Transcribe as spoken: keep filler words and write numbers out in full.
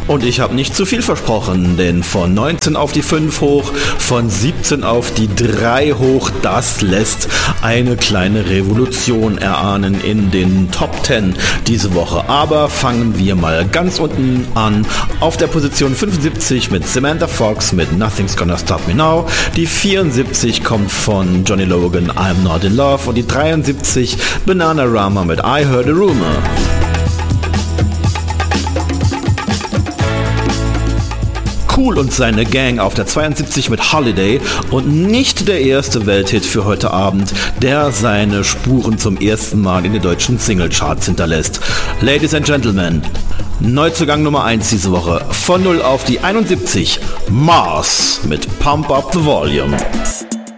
Und ich habe nicht zu viel versprochen, denn von neunzehn auf die fünf hoch, von siebzehn auf die drei hoch, das lässt eine kleine Revolution erahnen in den Top zehn diese Woche. Aber fangen wir mal ganz unten an, auf der Position fünfundsiebzig mit Samantha Fox mit Nothing's Gonna Stop Me Now. Die vierundsiebzig kommt von Johnny Logan, I'm Not In Love, und die dreiundsiebzig Bananarama mit I Heard a Rumor. Cool und seine Gang auf der zweiundsiebzig mit Holiday, und nicht der erste Welthit für heute Abend, der seine Spuren zum ersten Mal in den deutschen Singlecharts hinterlässt. Ladies and Gentlemen, Neuzugang Nummer eins diese Woche, von null auf die einundsiebzig, Mars mit Pump Up the Volume.